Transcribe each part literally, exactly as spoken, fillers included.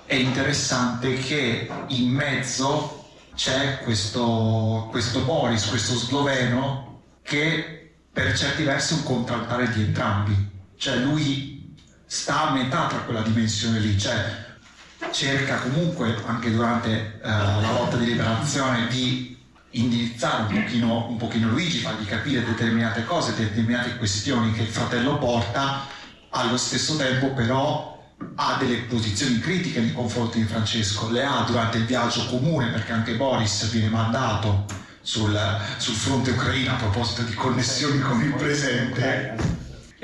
è interessante che in mezzo c'è questo, questo Boris, questo sloveno, che per certi versi è un contraltare di entrambi, cioè lui sta a metà tra quella dimensione lì, cioè cerca comunque anche durante uh, la lotta di liberazione di indirizzare un pochino, un pochino Luigi, fargli capire determinate cose, determinate questioni che il fratello porta, allo stesso tempo però ha delle posizioni critiche nei confronti di Francesco, le ha durante il viaggio comune, perché anche Boris viene mandato sul, sul fronte ucraino a proposito di connessioni con il presente.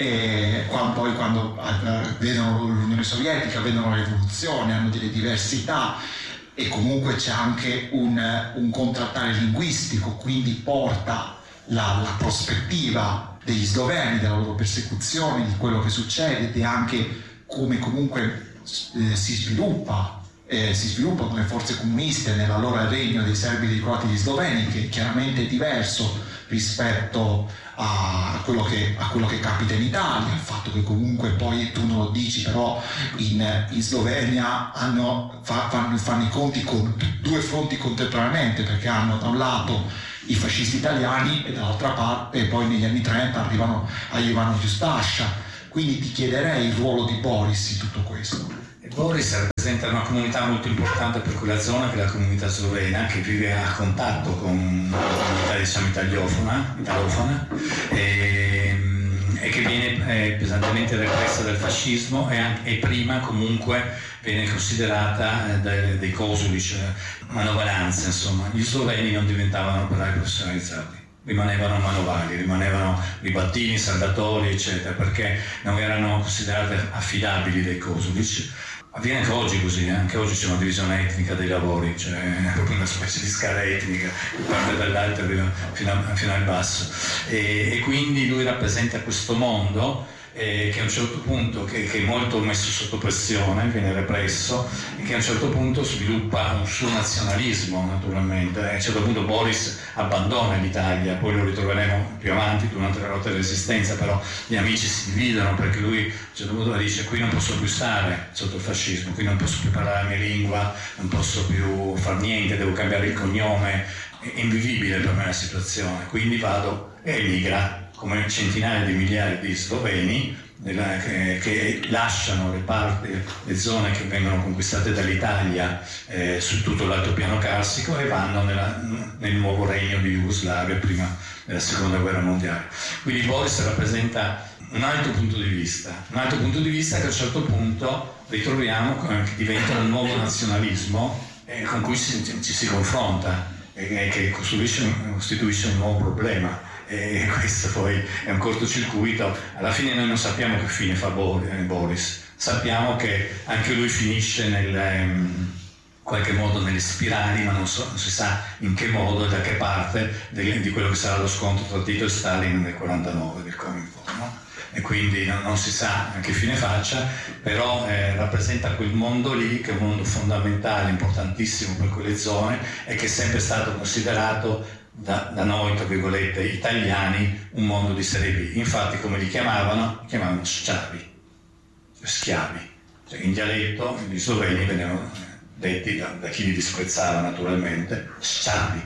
E quando, poi quando uh, vedono l'Unione Sovietica, vedono la rivoluzione, hanno delle diversità e comunque c'è anche un, un contrattare linguistico, quindi porta la, la prospettiva degli sloveni, della loro persecuzione, di quello che succede ed è anche come comunque eh, si sviluppa eh, si sviluppano le forze comuniste nell'allora regno dei serbi, dei croati e degli sloveni, che chiaramente è diverso rispetto a quello che, a quello che capita in Italia, il fatto che comunque poi tu non lo dici, però in, in Slovenia hanno, fa, fanno, fanno i conti con due fronti contemporaneamente, perché hanno da un lato i fascisti italiani e dall'altra parte poi negli anni trenta arrivano, arrivano gli Ustascia. Quindi ti chiederei il ruolo di Boris in tutto questo. Boris rappresenta una comunità molto importante per quella zona, che è la comunità slovena, che vive a contatto con la comunità, diciamo, italiofona, italofona e, e che viene eh, pesantemente repressa dal fascismo e, anche, e prima comunque viene considerata eh, dai, dei Kosulic manovalanza, insomma. Gli sloveni non diventavano operai professionalizzati, rimanevano manovali, rimanevano ribattini, saldatori, eccetera, perché non erano considerati affidabili dai Kosulic. Avviene anche oggi così, eh? Anche oggi c'è una divisione etnica dei lavori, cioè proprio una specie di scala etnica che parte dall'alto fino, a, fino al basso. E, e quindi lui rappresenta questo mondo eh, che a un certo punto, che, che è molto messo sotto pressione, viene represso e che a un certo punto sviluppa un suo nazionalismo, naturalmente. A un certo punto Boris abbandona l'Italia, poi lo ritroveremo più avanti durante la lotta di resistenza, però gli amici si dividono perché lui a un certo punto dice: qui non posso più stare sotto il fascismo, qui non posso più parlare la mia lingua, non posso più far niente, devo cambiare il cognome, è invivibile per me la situazione, quindi vado e emigra come centinaia di migliaia di sloveni della, che, che lasciano le parti, le zone che vengono conquistate dall'Italia eh, su tutto l'altopiano carsico e vanno nella, nel nuovo regno di Jugoslavia prima della seconda guerra mondiale. Quindi Boris rappresenta un altro punto di vista, un altro punto di vista che a un certo punto ritroviamo che diventa un nuovo nazionalismo eh, con cui ci, ci si confronta e che costituisce, costituisce un nuovo problema. E questo poi è un cortocircuito. Alla fine noi non sappiamo che fine fa Boris, sappiamo che anche lui finisce nel, in qualche modo nelle spirali, ma non, so, non si sa in che modo e da che parte di, di quello che sarà lo scontro tra Tito e Stalin nel quarantanove del Cominfo, no? E quindi non, non si sa che fine faccia, però eh, rappresenta quel mondo lì che è un mondo fondamentale, importantissimo per quelle zone e che è sempre stato considerato Da, da noi, tra virgolette, italiani, un mondo di serie B. Infatti, come li chiamavano? Li chiamavano schiavi, schiavi. Cioè, in dialetto, gli sloveni venivano detti da, da chi li disprezzava naturalmente, schiavi.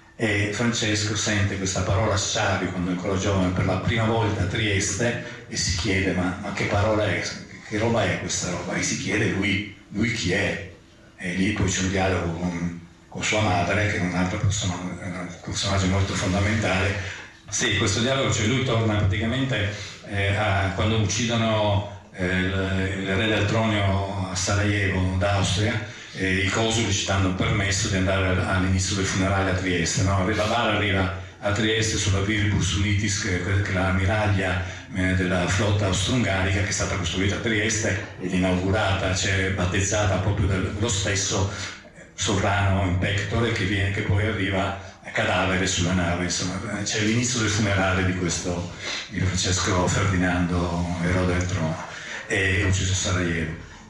E Francesco sente questa parola schiavi quando è ancora giovane per la prima volta a Trieste e si chiede: ma, ma che parola è? Che roba è questa roba? E si chiede lui, lui chi è? E lì poi c'è un dialogo con con sua madre, che è un altro personaggio, un personaggio molto fondamentale. Sì, questo dialogo, cioè lui torna praticamente eh, a, quando uccidono eh, il, il re del Tronio a Sarajevo d'Austria, eh, i Kosulic danno permesso di andare all'inizio del funerale a Trieste, no? La bara arriva a Trieste sulla Viribus Unitis, che, che è l'ammiraglia eh, della flotta austro-ungarica, che è stata costruita a Trieste ed inaugurata, cioè battezzata proprio dallo stesso sovrano in pectore che, viene, che poi arriva a cadavere sulla nave. Insomma, c'è l'inizio del funerale di questo di Francesco Ferdinando, eroe del trono, e ucciso a Sarajevo.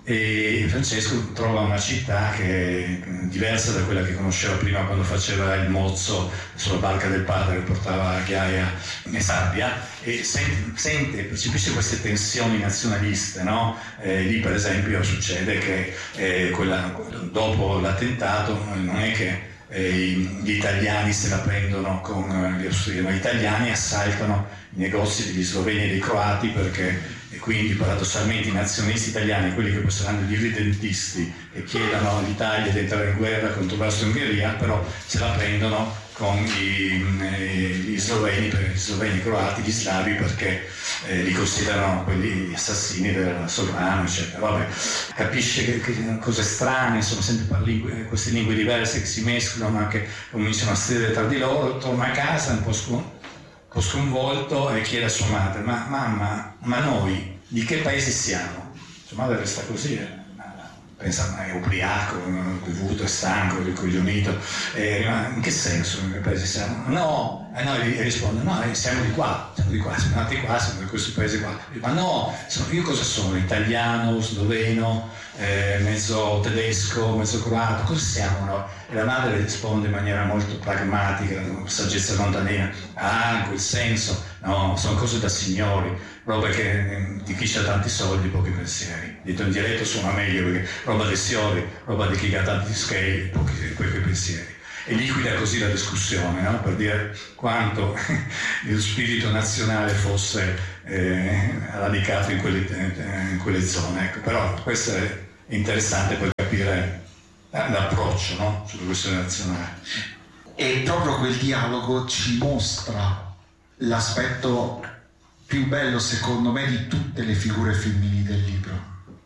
E Francesco trova una città che è diversa da quella che conosceva prima quando faceva il mozzo sulla barca del padre che portava ghiaia e sabbia, e sente, sente percepisce queste tensioni nazionaliste, no? Eh, lì per esempio succede che eh, quella, dopo l'attentato non è che eh, gli italiani se la prendono con gli austriaci, ma gli italiani assaltano i negozi degli sloveni e dei croati, perché e quindi paradossalmente i nazionalisti italiani, quelli che poi saranno gli irredentisti e chiedono all'Italia di entrare in guerra contro l'Austria-Ungheria, però se la prendono con gli, eh, gli sloveni, gli sloveni, i croati, gli slavi, perché eh, li considerano quelli assassini del sovrano, eccetera. Vabbè, capisce che, che cose strane, sono sempre lingue, queste lingue diverse che si mescolano, ma che cominciano a stridere tra di loro. Torna a casa un po' scon- un po' sconvolto e chiede a sua madre: ma mamma, ma noi di che paese siamo? Sua madre resta così, eh? Pensa, ma è ubriaco, bevuto, è stanco, è ricoglionito, eh, ma in che senso in che paese siamo? No, e noi risponde: no, siamo di qua, siamo di qua, siamo nati qua, siamo di questo paese qua. Ma no, sono, io cosa sono? Italiano, sloveno, eh, mezzo tedesco, mezzo croato, cosa siamo noi? E la madre risponde in maniera molto pragmatica, saggezza contadina: ah, in quel senso, no, sono cose da signori, roba che di chi ha tanti soldi, pochi pensieri. Detto in dialetto suona meglio, perché roba dei signori, roba di chi ha tanti scale, pochi, pochi pensieri. E liquida così la discussione, no? Per dire quanto lo spirito nazionale fosse eh, radicato in quelle, in quelle zone. Ecco, però questo è interessante per capire l'approccio, no? Sulla questione nazionale. E proprio quel dialogo ci mostra l'aspetto più bello, secondo me, di tutte le figure femminili del libro,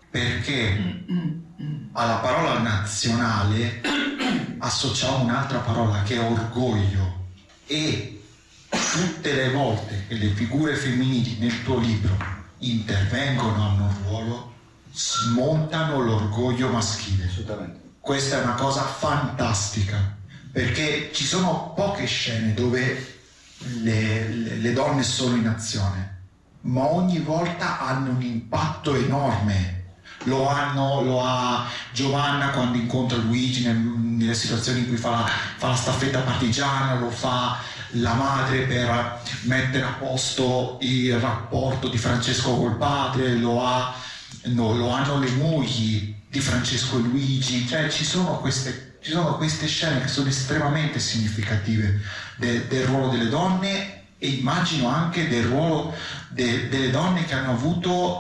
perché alla parola nazionale associamo un'altra parola che è orgoglio, e tutte le volte che le figure femminili nel tuo libro intervengono, hanno un ruolo, smontano l'orgoglio maschile. Assolutamente. Questa è una cosa fantastica, perché ci sono poche scene dove le, le, le donne sono in azione, ma ogni volta hanno un impatto enorme. Lo hanno, lo ha Giovanna quando incontra Luigi nel, nelle situazioni in cui fa la, fa la staffetta partigiana, lo fa la madre per mettere a posto il rapporto di Francesco col padre, lo, ha, no, lo hanno le mogli di Francesco e Luigi. Cioè ci sono queste, ci sono queste scene che sono estremamente significative de, del ruolo delle donne, e immagino anche del ruolo de, delle donne che hanno avuto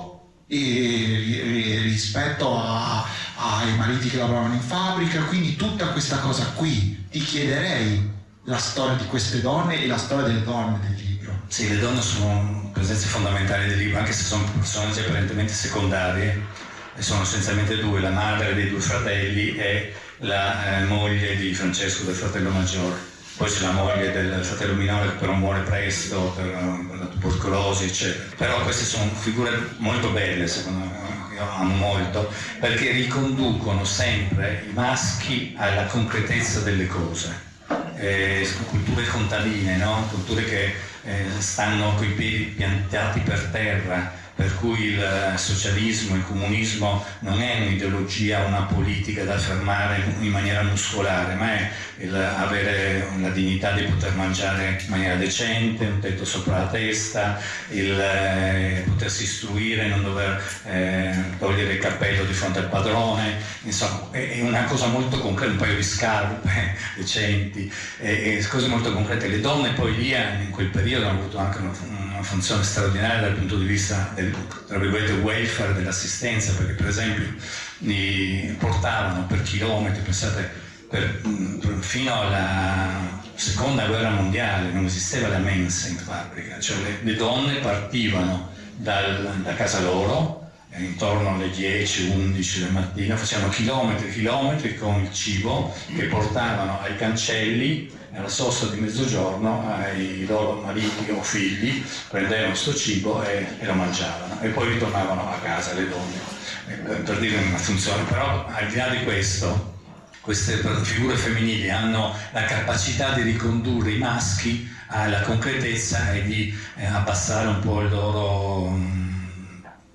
e rispetto a, ai mariti che lavoravano in fabbrica. Quindi tutta questa cosa qui, ti chiederei la storia di queste donne e la storia delle donne del libro. Sì, le donne sono presenze fondamentali del libro, anche se sono personaggi apparentemente secondarie, e sono essenzialmente due: la madre dei due fratelli e la eh, moglie di Francesco, del fratello maggiore. Poi c'è la moglie del fratello minore che però muore presto per, per la tubercolosi, eccetera. Però queste sono figure molto belle, secondo me, io amo molto, perché riconducono sempre i maschi alla concretezza delle cose. Eh, culture contadine, no? Culture che eh, stanno coi piedi piantati per terra, per cui il socialismo, il comunismo non è un'ideologia, una politica da affermare in maniera muscolare, ma è il avere la dignità di poter mangiare in maniera decente, un tetto sopra la testa, il eh, potersi istruire, non dover eh, togliere il cappello di fronte al padrone. Insomma, è una cosa molto concreta, un paio di scarpe decenti, e, e cose molto concrete. Le donne poi lì in quel periodo hanno avuto anche una, una funzione straordinaria dal punto di vista del, tra virgolette, welfare, dell'assistenza, perché per esempio li portavano per chilometri, pensate, per, per, fino alla seconda guerra mondiale non esisteva la mensa in fabbrica, cioè le, le donne partivano dal, da casa loro eh, intorno alle dieci undici del mattino, facevano chilometri e chilometri con il cibo che portavano ai cancelli alla sosta di mezzogiorno ai loro mariti o figli, prendevano questo cibo e, e lo mangiavano, e poi ritornavano a casa le donne, eh, per dire una funzione. Però al di là di questo, queste figure femminili hanno la capacità di ricondurre i maschi alla concretezza e di eh, abbassare un po' il loro,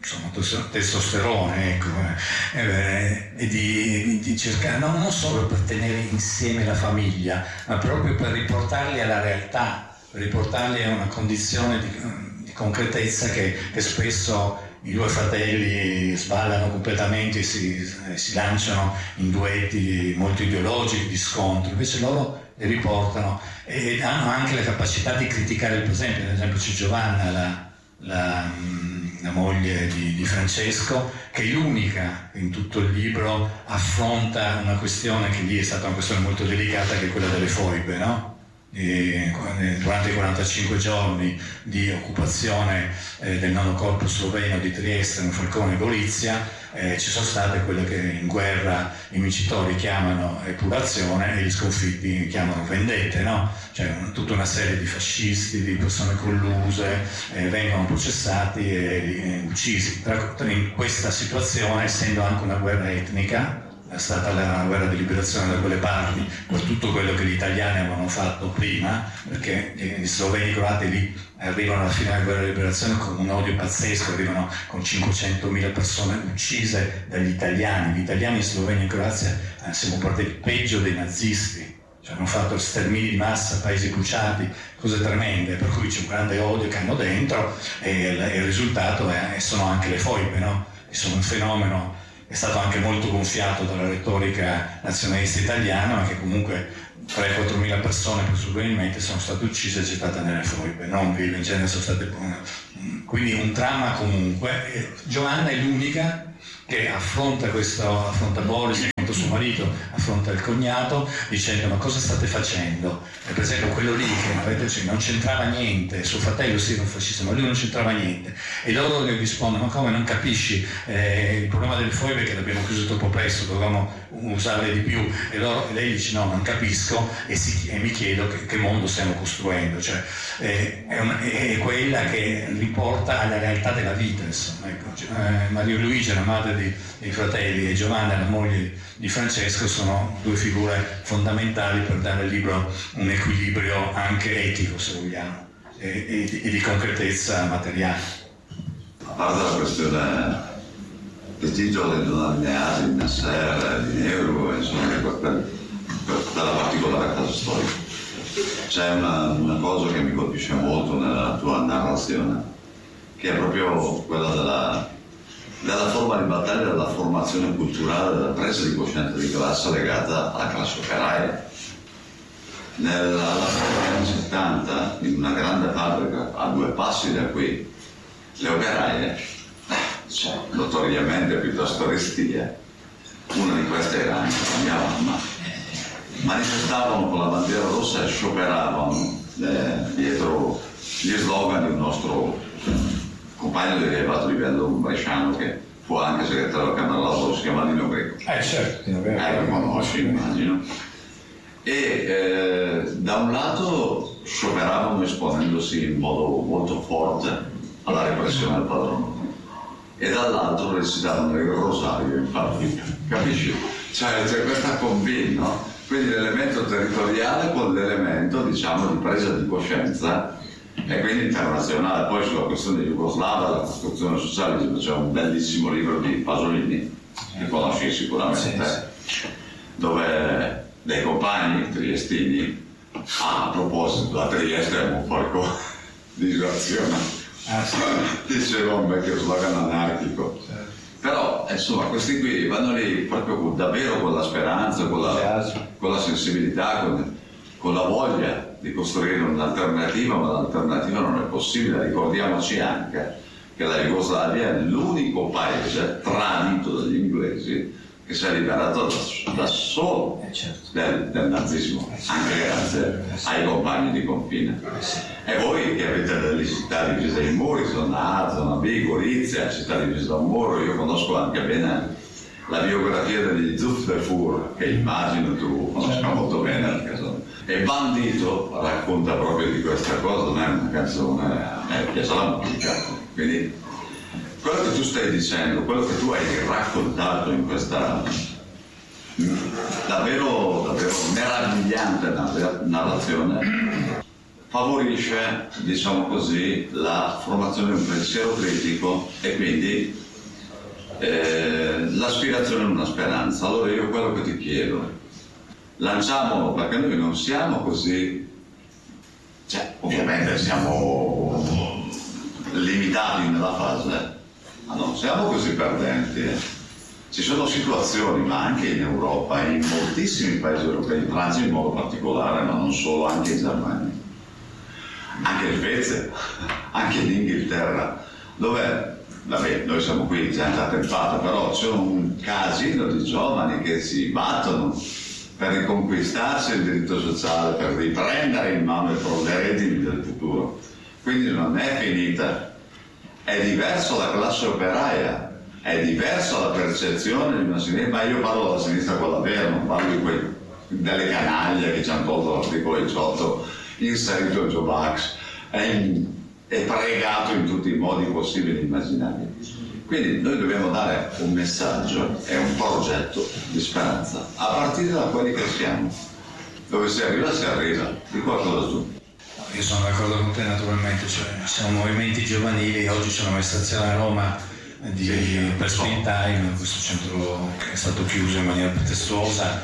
insomma, testosterone, ecco, eh, e di, di cercare, no, non solo per tenere insieme la famiglia, ma proprio per riportarli alla realtà, per riportarli a una condizione di, di concretezza che, che spesso i due fratelli sballano completamente e si, si lanciano in duetti molto ideologici, di scontro, invece loro li riportano e hanno anche la capacità di criticare il presente. Ad esempio c'è Giovanna, la, la, la moglie di, di Francesco, che è l'unica in tutto il libro affronta una questione che lì è stata una questione molto delicata, che è quella delle foibe, no? E durante i quarantacinque giorni di occupazione eh, del nono corpo sloveno di Trieste, Falcone e Gorizia, eh, ci sono state quelle che in guerra i vincitori chiamano epurazione e gli sconfitti chiamano vendette, no? Cioè tutta una serie di fascisti, di persone colluse eh, vengono processati e, e uccisi. Tra, in questa situazione, essendo anche una guerra etnica, è stata la guerra di liberazione da quelle parti per tutto quello che gli italiani avevano fatto prima, perché gli sloveni e i croati lì arrivano alla fine della guerra di liberazione con un odio pazzesco, arrivano con cinquecentomila persone uccise dagli italiani. Gli italiani, sloveni e Croazia eh, siamo partiti peggio dei nazisti, cioè hanno fatto stermini di massa, paesi bruciati, cose tremende, per cui c'è un grande odio che hanno dentro e il, il risultato è, sono anche le foibe, no? Che sono un fenomeno è stato anche molto gonfiato dalla retorica nazionalista italiana, ma che comunque tre quattro mila persone presumibilmente sono state uccise e gettate nelle foibe, non vive, in genere sono state... Quindi un dramma comunque. Giovanna è l'unica che affronta questo, affronta Boris, affronta suo marito, affronta il cognato, dicendo: ma cosa state facendo? E per esempio quello lì che avete, cioè, non c'entrava niente, suo fratello sì era un fascista, ma lui non c'entrava niente. E loro gli rispondono: ma come, non capisci? Eh, il problema delle foibe è che l'abbiamo chiuso troppo presto, dovevamo usarle di più. E, loro, e lei dice: no, non capisco e, si, e mi chiedo che, che mondo stiamo costruendo. Cioè, eh, è, una, è quella che riporta alla realtà della vita, insomma. Ecco. Eh, Maria Luigia, la madre di, dei fratelli, e Giovanna, la moglie di Francesco, sono due figure fondamentali per dare al libro un equilibrio anche etico, se vogliamo, e, e, e di concretezza materiale. A parte la questione dei titoli lineari, di Nasser, di Neuro, insomma, per, per, per la particolarità storica, c'è una, una cosa che mi colpisce molto nella tua narrazione, che è proprio quella della, della forma di battaglia, della formazione culturale, della presa di coscienza di classe legata alla classe operaia. Nella fine anni settanta, in una grande fabbrica a due passi da qui, le operaie, cioè, notoriamente piuttosto restie, una di queste era anche la mia mamma, manifestavano con la bandiera rossa e scioperavano eh, dietro gli slogan di un nostro compagno di elevato livello, un bresciano che fu anche segretario della Camera Lavoro, si chiama Nino Greco. Eh certo, Nino Greco. Eh, lo conosci, immagino. E eh, da un lato scioperavano esponendosi in modo molto forte alla repressione del padrone, e dall'altro recitavano il rosario in fabbrica, capisci? Cioè c'è questa combin, no? Quindi l'elemento territoriale con l'elemento, diciamo, di presa di coscienza e quindi internazionale. Poi sulla questione jugoslava, la costruzione sociale, c'è un bellissimo libro di Pasolini, che conosci sicuramente, sì, sì, dove dei compagni triestini, ah, a proposito, a Trieste è un porco di disgrazione, ah, sì, diceva un vecchio slogan anarchico. Sì. Però insomma questi qui vanno lì proprio con, davvero con la speranza, con la, con la sensibilità, con, con la voglia di costruire un'alternativa, ma l'alternativa non è possibile. Ricordiamoci anche che la Jugoslavia è l'unico paese tradito dagli inglesi che si è liberato da, da solo eh certo. del, del nazismo, eh sì, anche grazie eh sì. ai compagni di confine. Eh sì. E voi che avete delle città divise in muri, zona A, zona B, Gorizia, città divisa da un muro, io conosco anche bene la biografia degli Zuffelfur, che immagino tu conosca certo. molto bene, perché sono... e Bandito racconta proprio di questa cosa, non è una canzone, a me piace la musica, quindi quello che tu stai dicendo, quello che tu hai raccontato in questa davvero, davvero meravigliante narrazione, favorisce, diciamo così, la formazione di un pensiero critico e quindi eh, l'aspirazione a una speranza. Allora io quello che ti chiedo, lanciamolo, perché noi non siamo così, cioè ovviamente siamo limitati nella fase, ma non siamo così perdenti. Eh. Ci sono situazioni, ma anche in Europa, in moltissimi paesi europei, in Francia in modo particolare, ma non solo, anche in Germania, anche in Svezia, anche in Inghilterra, dove, vabbè, noi siamo qui, gente attempata, però c'è un casino di giovani che si battono per riconquistarsi il diritto sociale, per riprendere in mano le redini del futuro. Quindi non è finita, è diverso la classe operaia, è diversa la percezione di una sinistra, ma io parlo della sinistra quella vera, non parlo di quei, delle canaglie che ci hanno tolto l'articolo diciotto, inserito il Jobax e, e pregato in tutti i modi possibili e immaginabili. Quindi noi dobbiamo dare un messaggio e un progetto di speranza a partire da quelli che siamo. Dove si arriva, si arriva. Di qualcosa tu. Io sono d'accordo con te naturalmente, cioè, siamo movimenti giovanili, oggi c'è una manifestazione a Roma di, sì, per Spring Time, questo centro che è stato chiuso in maniera pretestuosa,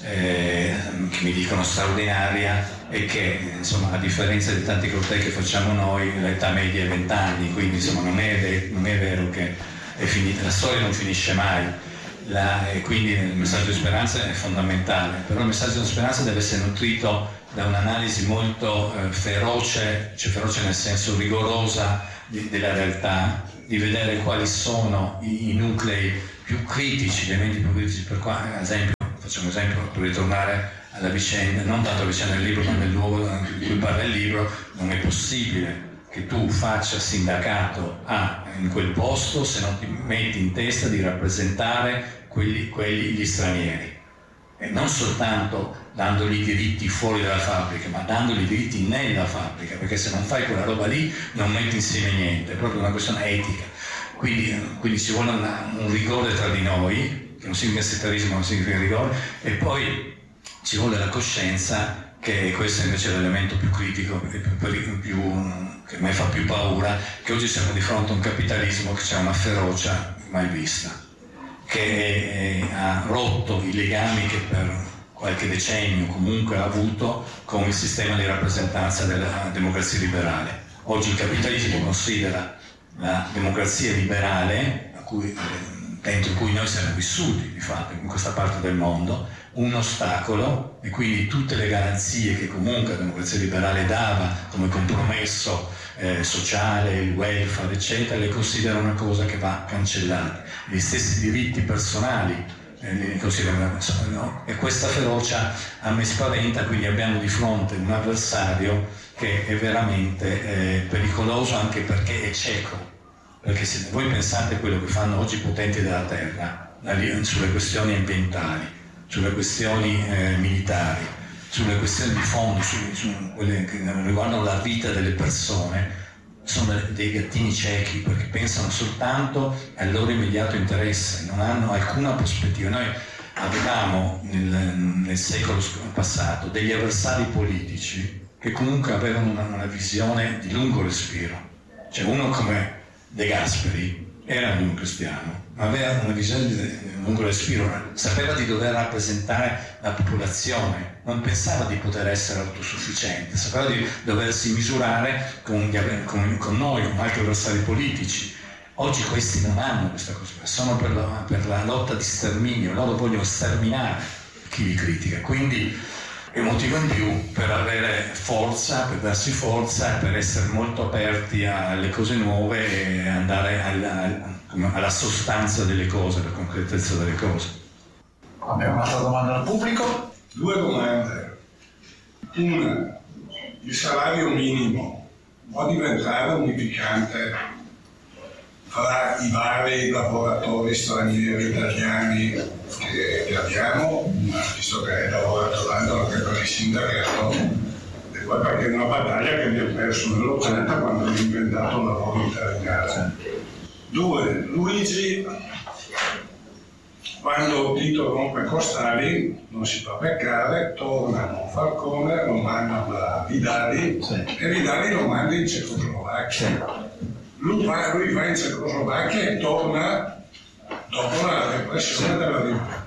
eh, che mi dicono straordinaria, e che insomma a differenza di tanti cortei che facciamo noi l'età media è venti anni, quindi insomma non è, non è vero che è finita, la storia non finisce mai. La, e quindi il messaggio di speranza è fondamentale, però il messaggio di speranza deve essere nutrito da un'analisi molto eh, feroce, cioè feroce nel senso rigorosa di, della realtà, di vedere quali sono i, i nuclei più critici, gli elementi più critici, per qua, ad esempio, facciamo un esempio per ritornare alla vicenda, non tanto alla vicenda del libro, ma nel luogo in cui parla il libro. Non è possibile che tu faccia sindacato a, in quel posto se non ti metti in testa di rappresentare quelli, quelli gli stranieri, e non soltanto dandogli i diritti fuori dalla fabbrica, ma dandogli i diritti nella fabbrica, perché se non fai quella roba lì non metti insieme niente, è proprio una questione etica. Quindi, quindi ci vuole una, un rigore tra di noi, che non significa settarismo, non significa rigore, e poi ci vuole la coscienza, che questo invece è l'elemento più critico, più, più, più, che a me fa più paura, che oggi siamo di fronte a un capitalismo che c'è una ferocia mai vista, che è, è, ha rotto i legami che per qualche decennio comunque ha avuto con il sistema di rappresentanza della democrazia liberale. Oggi il capitalismo considera la democrazia liberale, a cui, dentro cui noi siamo vissuti di fatto in questa parte del mondo, un ostacolo, e quindi tutte le garanzie che comunque la democrazia liberale dava come compromesso eh, sociale, il welfare eccetera, le considera una cosa che va cancellata. Gli stessi diritti personali eh, li considerano, no? E questa ferocia a me spaventa, quindi abbiamo di fronte un avversario che è veramente eh, pericoloso, anche perché è cieco, perché se voi pensate a quello che fanno oggi i potenti della terra sulle questioni ambientali, sulle questioni eh, militari, sulle questioni di fondo, su, su quelle che riguardano la vita delle persone, sono dei gattini ciechi, perché pensano soltanto al loro immediato interesse, non hanno alcuna prospettiva. Noi avevamo nel, nel secolo passato degli avversari politici che comunque avevano una, una visione di lungo respiro, cioè uno come De Gasperi era un cristiano, ma aveva una visione di lungo respiro, sapeva di dover rappresentare la popolazione, non pensava di poter essere autosufficiente, sapeva di doversi misurare con, con, con noi, con altri avversari politici. Oggi questi non hanno questa cosa, sono per la, per la lotta di sterminio, loro vogliono sterminare chi li critica, quindi è un motivo in più per avere forza, per darsi forza, per essere molto aperti alle cose nuove e andare alla, alla sostanza delle cose, alla concretezza delle cose. Abbiamo un'altra domanda al pubblico? Due domande. Una, il salario minimo può diventare unificante fra i vari lavoratori stranieri italiani che, che abbiamo, visto che hai lavorato tanto anche per il sindacato, e poi perché è una battaglia che mi ha perso nell'ottanta quando ho inventato un lavoro italiano. Due, Luigi quando Tito rompe Costari non si fa beccare, torna a Falcone, lo manda a Vidali sì. e Vidali lo manda in Cecoslovacchia. Sì. Lui, va, lui va in Cecoslovacchia e torna dopo la repressione della rivoluzione.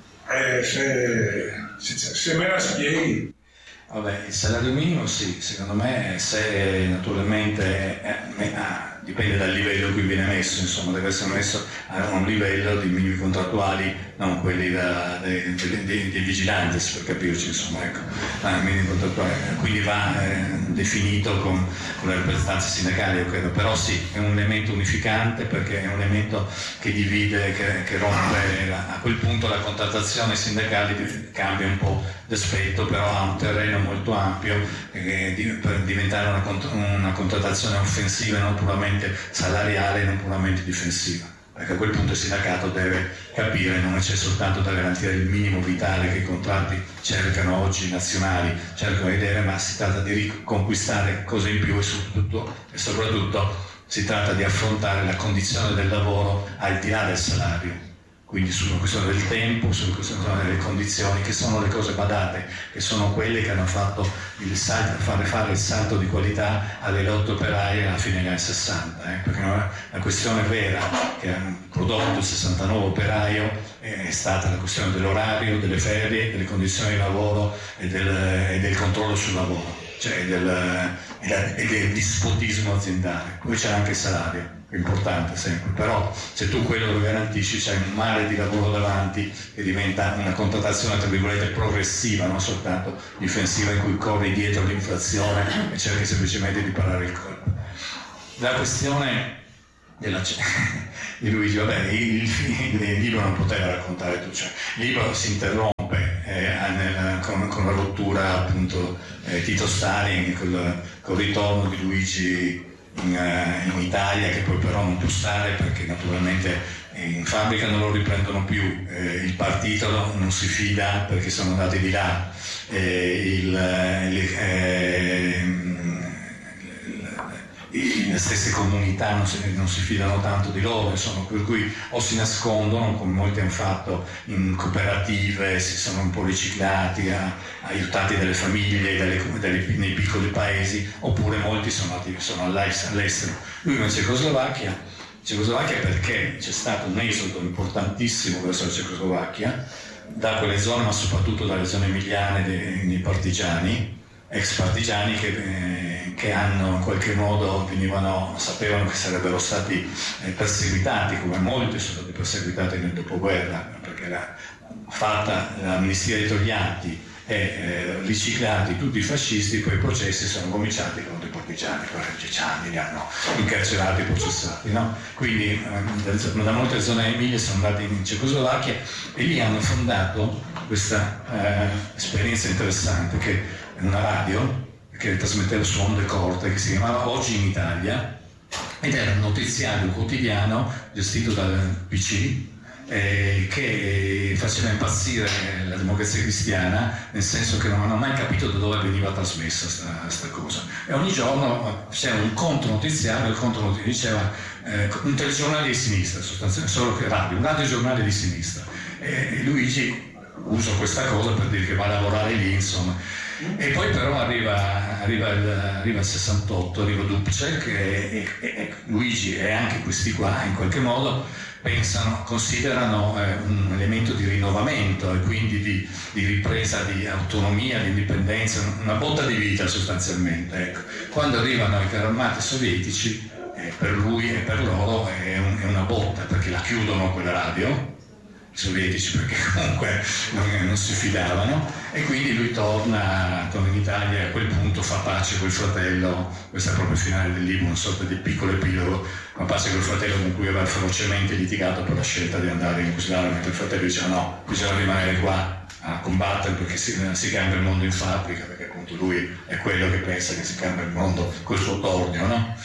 Eh, se, se, se me la spieghi. Vabbè, il salario minimo sì, secondo me se naturalmente eh, eh, dipende dal livello in cui viene messo, insomma deve essere messo a un livello di minimi contrattuali, non quelli da, dei, dei, dei, dei vigilanti per capirci, insomma ecco, ah, minimi contrattuali, quindi va eh, definito con, con le rappresentanze sindacali, io credo, però sì, è un elemento unificante perché è un elemento che divide, che, che rompe, a quel punto la contrattazione sindacale cambia un po' d'aspetto, però ha un terreno molto ampio eh, per diventare una, cont- una contrattazione offensiva e non puramente salariale e non puramente difensiva, perché a quel punto il sindacato deve capire non c'è soltanto da garantire il minimo vitale che i contratti cercano oggi nazionali, cercano di vedere, ma si tratta di riconquistare cose in più e soprattutto, e soprattutto si tratta di affrontare la condizione del lavoro al di là del salario. Quindi sulla questione del tempo, sulla questione delle condizioni, che sono le cose badate, che sono quelle che hanno fatto il salto, fare fare il salto di qualità alle lotte operaie alla fine degli anni sessanta, eh? Perché la questione vera che ha prodotto il sessantanove operaio è stata la questione dell'orario, delle ferie, delle condizioni di lavoro e del, e del controllo sul lavoro, cioè del, e del dispotismo aziendale. Poi c'è anche il salario, importante sempre, però se tu quello lo garantisci c'è un mare di lavoro davanti che diventa una contrattazione tra virgolette progressiva, non soltanto difensiva in cui corri dietro l'inflazione e cerchi semplicemente di parare il colpo. La questione della, di Luigi, vabbè, il, il, il libro non poteva raccontare tutto, cioè, il libro si interrompe eh, nel, con, con la rottura appunto eh, Tito Stalin, col, col ritorno di Luigi In, in Italia, che poi però non può stare perché naturalmente in fabbrica non lo riprendono più, eh, il partito non si fida perché sono andati di là, eh, il, il, eh, le stesse comunità non si, non si fidano tanto di loro, insomma, per cui o si nascondono, come molti hanno fatto in cooperative, si sono un po' riciclati, a, aiutati dalle famiglie, dalle, dalle, nei piccoli paesi, oppure molti sono, sono all'estero. Lui in Cecoslovacchia, Cecoslovacchia perché c'è stato un esodo importantissimo verso la Cecoslovacchia, da quelle zone, ma soprattutto dalle zone emiliane dei, dei partigiani, ex partigiani che, eh, che hanno in qualche modo venivano, sapevano che sarebbero stati eh, perseguitati, come molti sono stati perseguitati nel dopoguerra, perché era fatta l'amnistia dei togliatti e eh, riciclati tutti i fascisti, poi i processi sono cominciati contro i partigiani, quattordici anni li hanno incarcerati e processati, no? Quindi eh, da molte zone emilie sono andati in Cecoslovacchia e lì hanno fondato questa eh, esperienza interessante, che una radio che trasmetteva su onde corte, che si chiamava Oggi in Italia, ed era un notiziario quotidiano gestito dal P C eh, che faceva impazzire la Democrazia Cristiana, nel senso che non hanno mai capito da dove veniva trasmessa questa cosa, e ogni giorno c'era un contronotiziario, il contronotiziario diceva eh, un telegiornale di sinistra, sostanzialmente, solo che radio, un radiogiornale di sinistra, e, e Luigi usa questa cosa per dire che va a lavorare lì, insomma. E poi però arriva, arriva, il, arriva il sessantotto, arriva Dubček e, e, e Luigi e anche questi qua in qualche modo pensano, considerano eh, un elemento di rinnovamento e quindi di, di ripresa di autonomia, di indipendenza, una botta di vita sostanzialmente. Ecco. Quando arrivano i carri armati sovietici, eh, per lui e per loro è, un, è una botta, perché la chiudono quella radio, sovietici, perché comunque non, non si fidavano, e quindi lui torna, torna in Italia e a quel punto fa pace col fratello. Questo è proprio il finale del libro, una sorta di piccolo epilogo, fa pace col fratello con cui aveva ferocemente litigato per la scelta di andare in Jugoslavia, mentre il fratello diceva no, bisogna rimanere qua a combattere perché si, si cambia il mondo in fabbrica, perché appunto lui è quello che pensa che si cambia il mondo col suo tornio, no?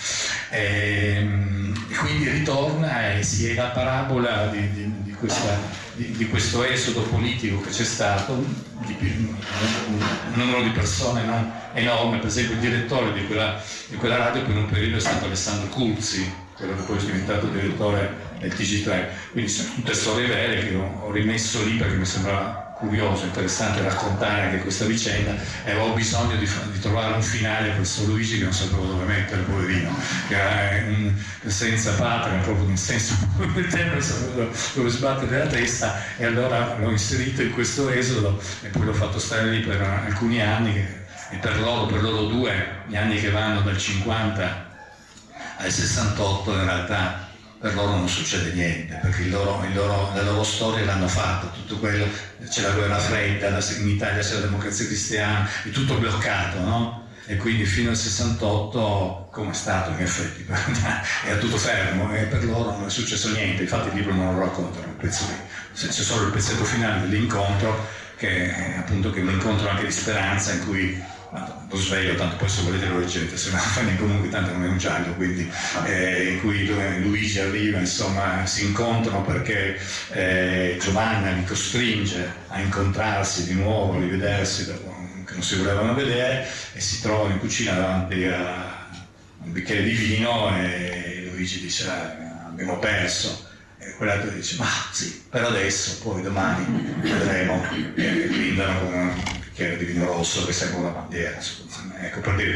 E, e quindi ritorna e si è la parabola di, di, di, questa, di, di questo esodo politico che c'è stato, di, un numero di persone non enorme. Per esempio il direttore di quella, di quella radio per un periodo è stato Alessandro Curzi, quello che poi è diventato direttore del T G tre, quindi sono tutte storie vere che ho, ho rimesso lì perché mi sembrava curioso, interessante raccontare anche questa vicenda, e avevo bisogno di, di trovare un finale a questo Luigi che non sapevo dove mettere, poverino, che era un, senza patria, proprio nel senso del tempo, non sapevo dove sbattere la testa, e allora l'ho inserito in questo esodo e poi l'ho fatto stare lì per alcuni anni, che, e per loro, per loro due, gli anni che vanno dal cinquanta al sessantotto, in realtà per loro non succede niente, perché il loro, il loro, la loro storia l'hanno fatta, tutto quello, c'è la guerra fredda, in Italia c'è la democrazia cristiana, è tutto bloccato, no? E quindi fino al sessantotto, come è stato in effetti, era tutto fermo e per loro non è successo niente, infatti il libro non lo racconta, il pezzo lì, c'è solo il pezzetto finale dell'incontro, che è appunto che è un incontro anche di speranza in cui lo sveglio, tanto poi se volete lo leggete, se no comunque tanto non è un giallo, quindi eh, in cui Luigi arriva, insomma si incontrano perché eh, Giovanna li costringe a incontrarsi di nuovo, a rivedersi dopo che non si volevano vedere, e si trovano in cucina davanti a un bicchiere di vino e Luigi dice ah, abbiamo perso, e quell'altro dice ma sì, per adesso, poi domani vedremo, e brindano con un bicchiere di vino rosso che sembra una bandiera, ecco, per dire